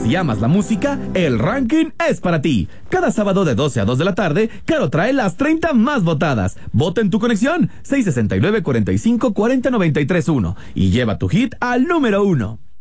Si amas la música, el ranking es para ti. Cada sábado de 12 a 2 de la tarde, Caro trae las 30 más votadas. Vota en tu conexión 669-45-40-93-1 y lleva tu hit al número 1.